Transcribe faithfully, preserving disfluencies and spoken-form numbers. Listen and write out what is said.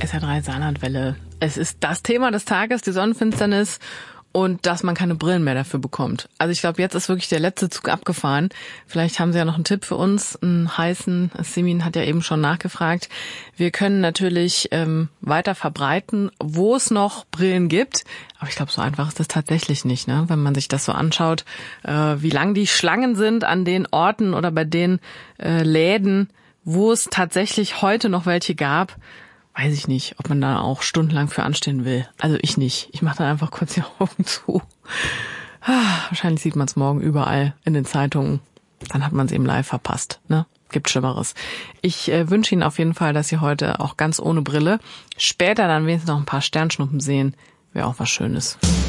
S R drei Saarlandwelle. Es ist das Thema des Tages, die Sonnenfinsternis und dass man keine Brillen mehr dafür bekommt. Also ich glaube, jetzt ist wirklich der letzte Zug abgefahren. Vielleicht haben Sie ja noch einen Tipp für uns, einen heißen. Simin hat ja eben schon nachgefragt. Wir können natürlich ähm, weiter verbreiten, wo es noch Brillen gibt. Aber ich glaube, so einfach ist das tatsächlich nicht, ne? Wenn man sich das so anschaut, äh, wie lang die Schlangen sind an den Orten oder bei den äh, Läden, wo es tatsächlich heute noch welche gab. Weiß ich nicht, ob man da auch stundenlang für anstehen will. Also ich nicht. Ich mache dann einfach kurz die Augen zu. Wahrscheinlich sieht man es morgen überall in den Zeitungen. Dann hat man es eben live verpasst. Ne? Gibt Schlimmeres. Ich äh, wünsche Ihnen auf jeden Fall, dass Sie heute auch ganz ohne Brille später dann wenigstens noch ein paar Sternschnuppen sehen. Wäre auch was Schönes.